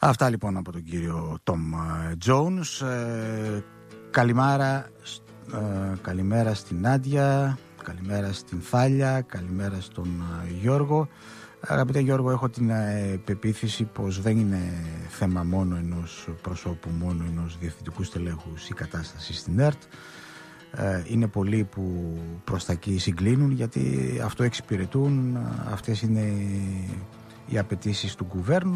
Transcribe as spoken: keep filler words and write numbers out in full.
Αυτά λοιπόν από τον κύριο Τόμ Τζόουνς. Ε, καλημέρα, ε, καλημέρα στην Νάντια, καλημέρα στην Θάλια, καλημέρα στον ε, Γιώργο. Αγαπητέ Γιώργο, έχω την ε, πεποίθηση πως δεν είναι θέμα μόνο ενός προσώπου, μόνο ενός διευθυντικού στελέχους η κατάσταση στην ΕΡΤ. Ε, είναι πολλοί που προς τα εκεί συγκλίνουν, γιατί αυτό εξυπηρετούν, αυτές είναι οι απαιτήσεις του κουβέρνου.